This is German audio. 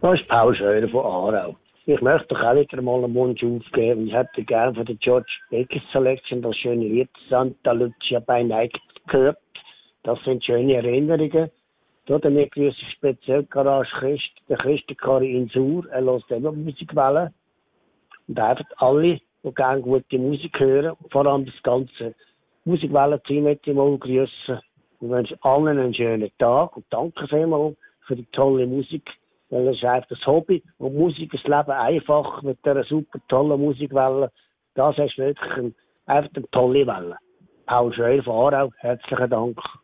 Das ist Paul Scheuer von Aarau. Ich möchte doch auch wieder mal einen Wunsch aufgeben. Ich hätte gerne von der George Baker Selection das schöne Lied Santa Lucia by Night gehört. Das sind schöne Erinnerungen. Damit grüße ich speziell Garage Christ, der Christenkari in Sur. Er lässt immer Musikwellen. Und einfach alle, die gerne gute Musik hören, vor allem das ganze Musikwellen-Team möchte ich mal grüßen. Und wünsche allen einen schönen Tag und danke vielmals für die tolle Musik. Weil es ist einfach das Hobby und Musik ist das Leben einfach mit dieser super tollen Musikwelle. Das ist wirklich einfach eine tolle Welle. Paul Scheuer von Aarau, herzlichen Dank.